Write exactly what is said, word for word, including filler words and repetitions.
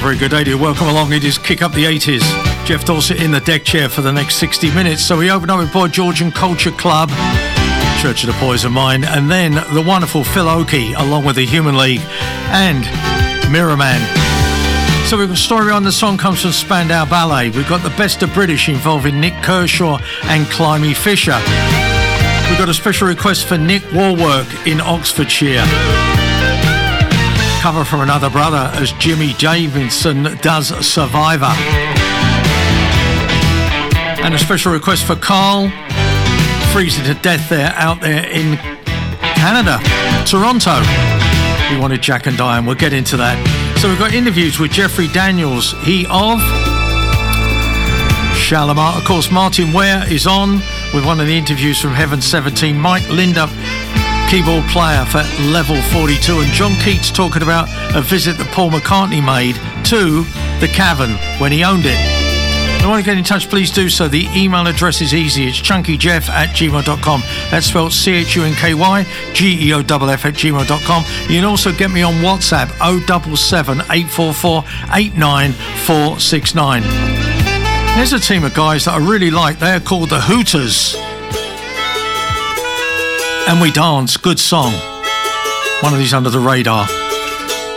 very good day to you. Welcome along. It is Kick Up the eighties. Jeff Dorset in the deck chair for the next sixty minutes. So we open up with Boy Georgian Culture Club, Church of the Poison Mind, and then the wonderful Phil Oakey along with the Human League and Mirror Man. So we've got a story on the song comes from Spandau Ballet. We've got the Best of British involving Nick Kershaw and Climie Fisher. We've got a special request for Nick Warwork in Oxfordshire. Cover from Another Brother as Jimmy Davidson does Survivor. And a special request for Carl, freezing to death there out there in Canada, Toronto. We wanted Jack and Diane, we'll get into that. So we've got interviews with Jeffrey Daniels, he of Shalimar. Of course, Martin Ware is on with one of the interviews from Heaven seventeen. Mike Lindup, keyboard player for Level forty-two, and John Keats talking about a visit that Paul McCartney made to the Cavern when he owned it. If you want to get in touch, please do so. The email address is easy. It's chunkyjeff at gmail dot com. That's spelled C H U N K Y G E O F F at gmail dot com. You can also get me on WhatsApp oh seven seven, eight four four, eight nine four six nine. There's a team of guys that I really like. They're called the Hooters. And We Dance. Good song. One of these under the radar.